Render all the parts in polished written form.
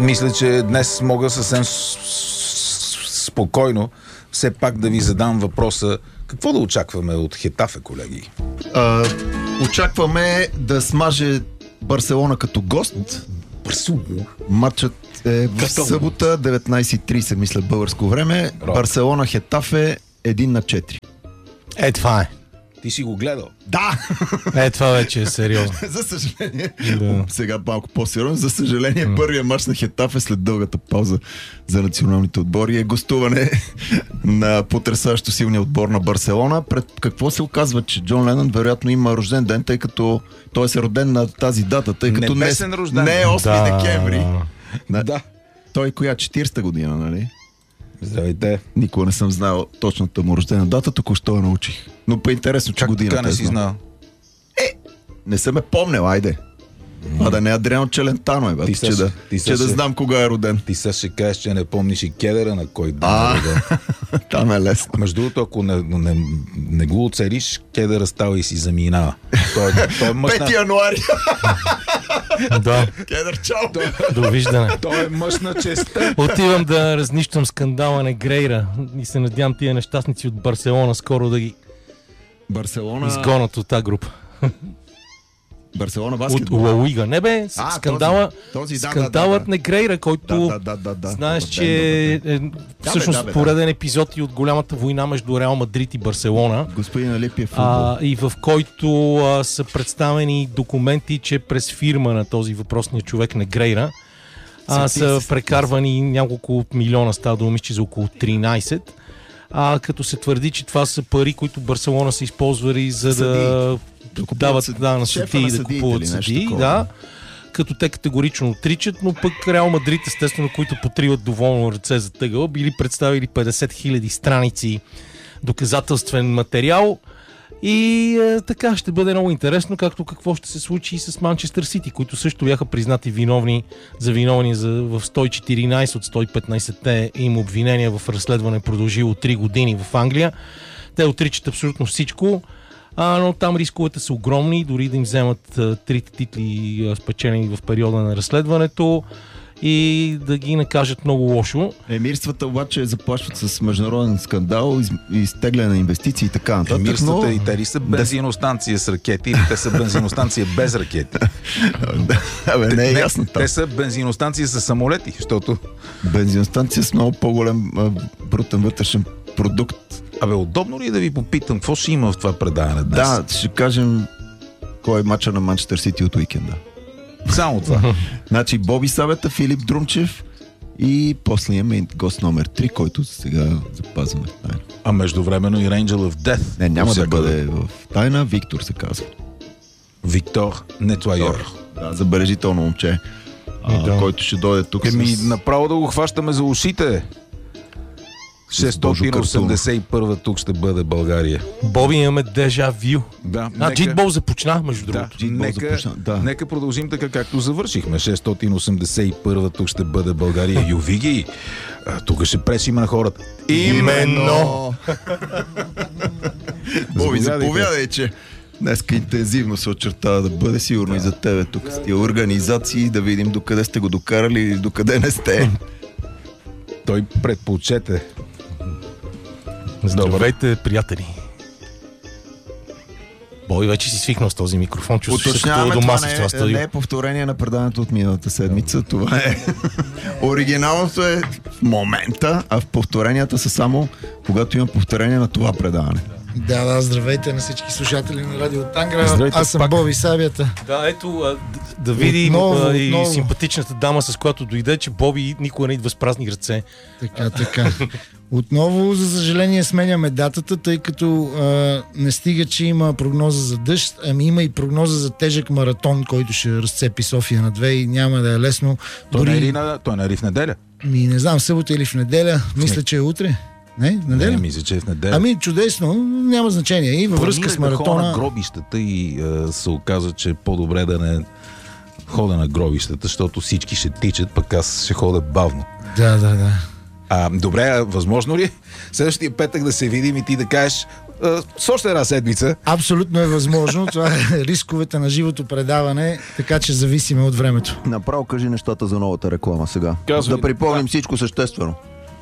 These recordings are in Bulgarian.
Мисля, че днес мога съвсем спокойно все пак да ви задам въпроса: какво да очакваме от Хетафе, колеги? Очакваме да смаже Барселона като гост. Матчът е в събота, 19:30, мисля, българско време. Барселона Хетафе 1-4. Това е. Ти си го гледал? Да! Това вече е сериозно. За съжаление. Сега малко по-сериозно. За съжаление, първият мач на Хетафе след дългата пауза за националните отбори е гостуване на потресащо силния отбор на Барселона. Пред какво се оказва, че Джон Ленън вероятно има рожден ден, тъй като той е роден на тази дата, тъй като не е 8 декември. Да. Той коя? 40-та година, нали? Здравейте. Никога не съм знал точната му рождена дата, току-що я научих. Но по-интересно, че годината така не си знал? Не съм ме помнил, айде. Да не е Адриано Челентано, че да знам кога е роден. Ти сега ще кажеш, че не помниш и Кедъра на кой ден е роден. Там е лесно. Между другото, ако не го оцелиш, Кедъра става и си заминава. Той е мъж 5 януари. Да. Кедър, чао. Довиждане. Той е мъж на честта. Отивам да разнищам скандала Негрейра и се надявам тия нещастници от Барселона скоро да ги изгонят от тази група. Барселона баскетбол. От Лауига. Не бе, скандалът Негрейра, който знаеш, че всъщност пореден епизод и от голямата война между Реал Мадрид и Барселона. Господин Алипи е футбол. И в който са представени документи, че през фирма на този въпросния човек Негрейра са прекарвани няколко милиона, става дума, че за около 13, като се твърди, че това са пари, които Барселона са използвали за да дават на съдии и да купуват съдии, като те категорично отричат, но пък Реал Мадрид, естествено, които потриват доволно ръце за тъгъла, били представили 50 000 страници доказателствен материал и така ще бъде много интересно, както какво ще се случи и с Манчестър Сити, които също бяха признати виновни в 114 от 115-те им обвинения в разследване, продължило 3 години в Англия. Те отричат абсолютно всичко, но там рисковете са огромни, дори да им вземат трите титли, спечелени в периода на разследването, и да ги накажат много лошо. Емирствата обаче заплашват с международен скандал, изтегляне на инвестиции и така нататък. Емирствата и те са бензиностанция с ракети, или те са бензиностанция без ракети? Не е ясно. Те са бензиностанция с самолети, защото... Бензиностанция с много по-голям брутен вътрешен продукт. Удобно ли да ви попитам, какво ще има в това предаване днес? Да, ще кажем кой е мача на Манчестър Сити от уикенда. Само това. Значи Боби Савета, Филип Друмчев и после имаме гост номер 3, който сега запазваме в тайна. А междувременно и Angel of Death. Не, няма да бъде в тайна. Виктор се казва. Виктор Нетуайор. Да, забележително момче, който ще дойде тук. Направо да го хващаме за ушите. 681 тук ще бъде България. Боби, имаме дежа вю. Джитбол започна, между другото. Нека продължим така, както завършихме. 681 тук ще бъде България. Ювиги, тук ще пресим на хората. Именно! Боби, заповядай, че днеска интензивно се очертава да бъде сигурно и за тебе тук с тия организации, да видим докъде сте го докарали или докъде не сте. Той предпочете. Здравейте, приятели. Боби, вече си свикнал с този микрофон. Чувстваш се като дома си в това студио. Не е повторение на предаването от миналата седмица. Това е. Оригиналното е в момента, а в повторенията са само когато има повторение на това предаване. Да, здравейте на всички слушатели на Радио Тангра. Аз съм Боби Сабията. Да, ето, да видим и симпатичната дама, с която дойде, че Боби никога не идва с празни ръце. Така. Отново, за съжаление, сменяме датата, тъй като не стига, че има прогноза за дъжд, ами има и прогноза за тежък маратон, който ще разцепи София на 2 и няма да е лесно. Той не е ли в неделя? Не знам, събота или в неделя. Мисля, че е утре. Не, неделя? Не, мисля, че е в неделя. Чудесно, няма значение. И във връзка с маратона... на гробищата и се оказа, че е по-добре да не хода на гробищата, защото всички ще тичат, пък аз ще ходя бавно. Да. Добре, възможно ли следващия петък да се видим и ти да кажеш: с още една седмица. Абсолютно е възможно. Това е рисковете на живото предаване, така че зависиме от времето. Направо кажи нещата за новата реклама сега. Казвай. Да припомним всичко съществено.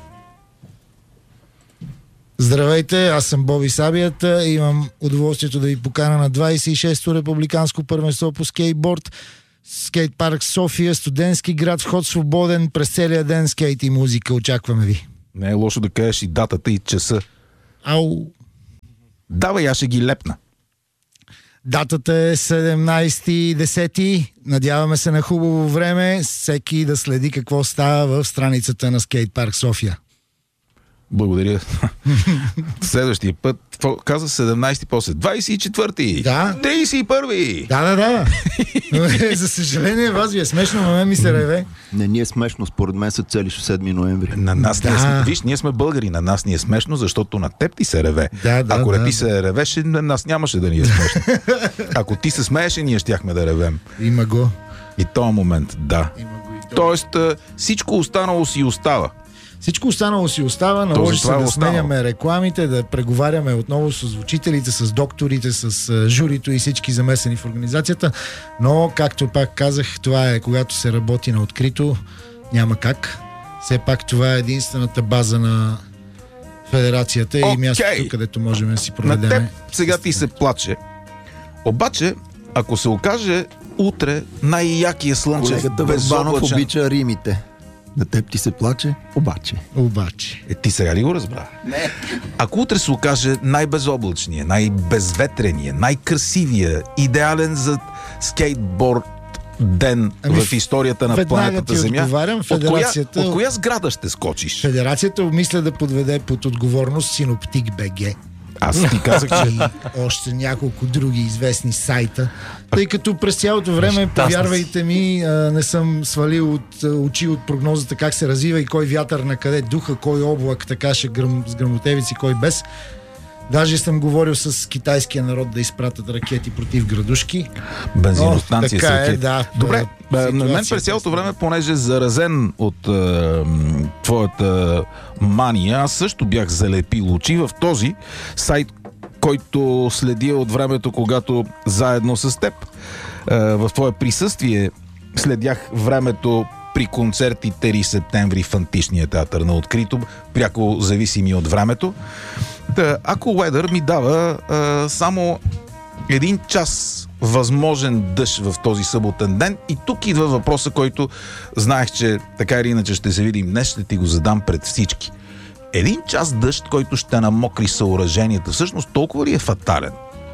Здравейте, аз съм Боби Сабията. Имам удоволствието да ви покана на 26-то републиканско първенство по скейтборд. Скейт парк София, студентски град, вход свободен, през целия ден скейт и музика. Очакваме ви. Не е лошо да кажеш и датата и часа. Ау! Давай, аз ще ги лепна. Датата е 17.10. Надяваме се на хубаво време. Всеки да следи какво става в страницата на Скейт парк София. Благодаря. Следващия път, каза 17-ти, после 24-ти, Да. 31-и. Да. За съжаление, вас ви е смешно, но мен ми се реве. Не ни е смешно, според мен се целиш в 7 ноември. На нас виж, ние сме българи, на нас ни е смешно, защото на теб ти се реве. Ако не ти се ревеше, на нас нямаше да ни е смешно. Ако ти се смееше, ние щяхме да ревем. Има го. И този момент, да. Има го и Тоест, всичко останало си остава. Всичко останало си остава, наложи се да останало. сменяме рекламите, да преговаряме отново с звучителите, с докторите, с журито и всички замесени в организацията, но, както пак казах, това е когато се работи на открито, няма как. Все пак това е единствената база на федерацията и мястото, където можем да си проведем. На теб сега ти се плаче. Обаче, ако се окаже утре най-якия слънчев Колегата Върбанов безоблачен... обича римите. На теб ти се плаче, обаче. Ти сега ли го разбра? Не. Ако утре се окаже най-безоблачния, най-безветрения, най-красивия, идеален за скейтборд ден в историята на планетата Земя, от коя сграда ще скочиш? Федерацията обмисля да подведе под отговорност Синоптик БГ. Аз ти казах, че... още няколко други известни сайта. Тъй като през цялото време, повярвайте ми, не съм свалил от очи от прогнозата как се развива и кой вятър на къде духа, кой облак така ще с гръмотевици, кой без. Даже съм говорил с китайския народ да изпратят ракети против градушки. Бензиностанция с ракети. Да, добре, на мен през цялото време, понеже заразен от твоята мания, аз също бях залепил очи в този сайт, който следя от времето, когато заедно с теб в твое присъствие следях времето при концерти 3 септември в Античния театър на открито, пряко зависими от времето. AccuWeather ми дава само 1 час възможен дъжд в този съботен ден и тук идва въпроса, който знаех, че така или иначе ще се видим днес, ще ти го задам пред всички. 1 час дъжд, който ще намокри съоръженията, всъщност толкова ли е фатален?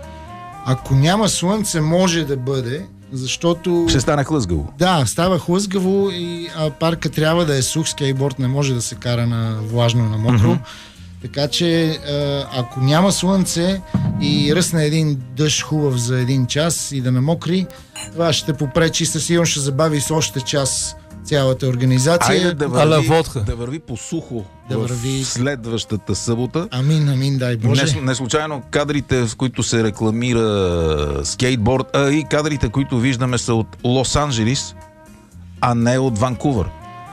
Ако няма слънце, може да бъде, защото... Ще стане хлъзгаво. Да, става хлъзгаво и парка трябва да е сух, скейтборд не може да се кара на влажно, на мокро. Така че ако няма слънце и ръсне един дъжд хубав за 1 час и да намокри, това ще попречи, със сигурно ще забави с още час цялата организация. Айде да върви по сухо в следващата събота. Амин, дай Боже. Не случайно кадрите, в които се рекламира скейтборд, и кадрите, които виждаме, са от Лос-Анджелис, а не от Ванкувър.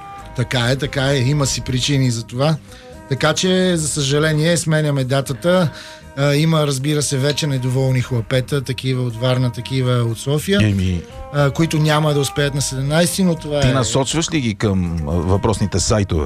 Така е. Има си причини за това. Така че, за съжаление, сменяме датата. Има, разбира се, вече недоволни хлапета, такива от Варна, такива от София, които няма да успеят на 17, но това Ти насочваш ли ги към въпросните сайтове?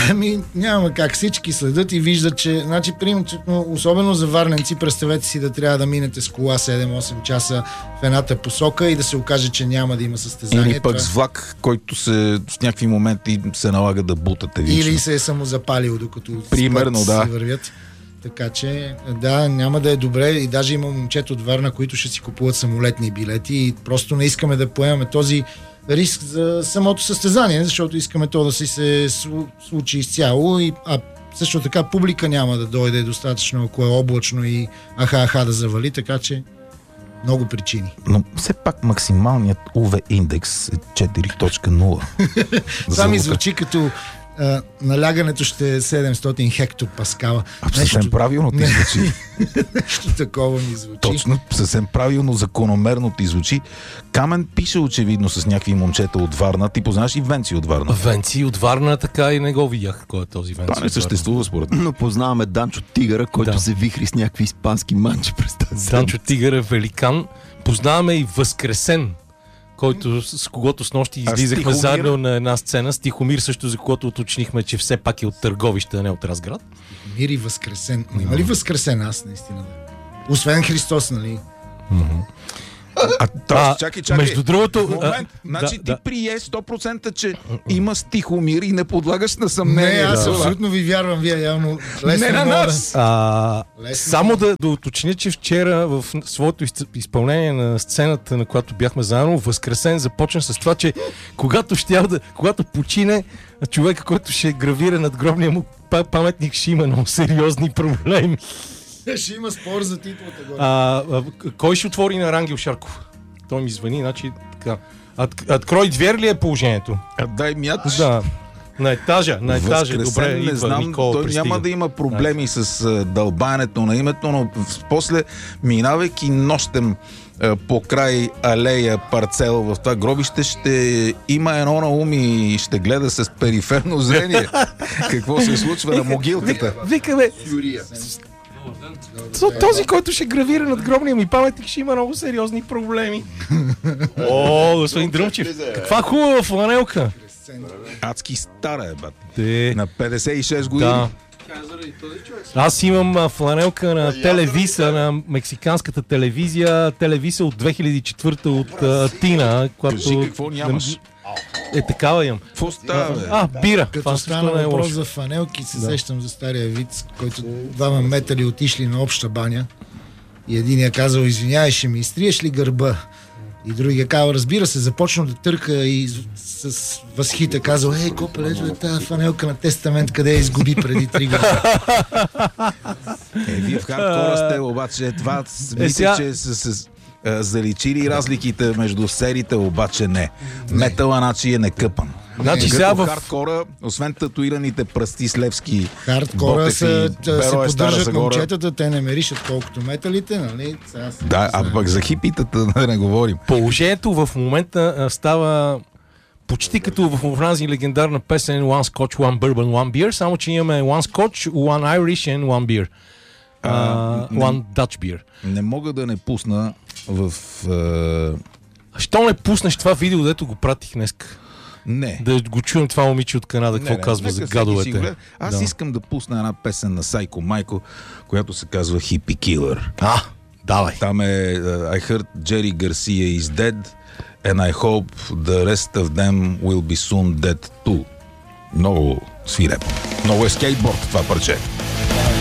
Няма как. Всички следят и виждат, че, примерно, особено за варненци, представете си да трябва да минете с кола 7-8 часа в едната посока и да се окаже, че няма да има състезание. Или пък с влак, който в някакви моменти се налага да бутате вечно. Или се е самозапалил, докато примерно, си вървят. Така че, да, няма да е добре и даже има момчета от Варна, които ще си купуват самолетни билети и просто не искаме да поемаме този риск за самото състезание, защото искаме то да си се случи изцяло а също така публика няма да дойде достатъчно, ако е облачно и аха да завали, така че много причини. Но все пак максималният UV индекс е 4.0. Това ми звучи като налягането ще е 700 хектопаскала. Съвсем правилно ти звучи. Нещо такова ми звучи. Точно, съвсем правилно, закономерно ти звучи. Камен пише очевидно с някакви момчета от Варна. Ти познаваш и Венци от Варна. Венци от Варна, така и не го видях кой е този Венци. Това не съществува според мен. Но познаваме Данчо Тигъра, който се вихри с някакви испански манчи през тази. Данчо Тигър е великан. Познаваме и Възкресен, с когото с нощи излизахме заедно на една сцена. Стихомир също, за когото уточнихме, че все пак е от Търговище, а не от Разград. Мир и Възкресен. Има ли Възкресен аз наистина? Освен Христос, нали? Чакай. Между другото... Момент. Значи ти прие 100%, че има Стихомир и не подлагаш на съмнение. Не, аз абсолютно ви вярвам. Вие явно лесно не на нас. Само да уточня, че вчера в своето изпълнение на сцената, на която бяхме заедно, Възкресен започна с това, че когато почине човека, който ще гравира над гробния му паметник, ще има много сериозни проблеми. Ще има спор за титлата. Кой ще отвори на Рангел Шарков? Той ми звъни, значи така. Открой двер ли е положението? Дай мяч. Да. На етажа. Добре, не знам, Никола той пристига. няма да има проблеми с дълбаенето на името, но после, минавайки нощем по край алея парцел в това гробище, ще има едно на ум и ще гледа с периферно зрение какво се случва на могилката. Викаме, този, който ще гравира над гробния ми паметник, ще има много сериозни проблеми. Господин Дръмчев, каква хубава фланелка. Адски стара е, бат. На 56 години. Да. Аз имам фланелка на Телевиса, на мексиканската телевизия. Телевиса от 2004 от Атина. Кажи какво нямаш. Такава имам. Какво става, бе? Бира. Като стана въпрос за фланелки, се сещам за стария виц, който двама метали отишли на обща баня и единия казал: извинявай, ще ми изтриеш ли гърба? И другия казал: разбира се, започна да търка и с възхита казал: копеле, ето е тази фланелка на Тестамент, къде я изгуби преди 3 години. Вие в хардкора сте, обаче това мисля, че се заличили разликите между сериите, обаче не. Метала, значи е некъпан. Значи сега в хардкора, освен татуираните пръсти с левски хардкора се поддържат Загора. момчетата, те не меришат колкото металите, нали? Да, пък за хипитата да не говорим. Положението в момента става почти като в онази легендарна песен One Scotch, One Bourbon, One Beer, само че имаме One Scotch, One Irish and One Beer. One Dutch Beer. Не мога да не пусна в... Що не пуснеш това видео, дето го пратих днес? Не. Да го чуем това момиче от Канада, какво казва за гадовете. Аз искам да пусна една песен на Сайко Майко, която се казва Hippie Killer. Давай. Там е I heard Jerry Garcia is dead and I hope the rest of them will be soon dead too. Много свирепо. Много е скейтборд това парче.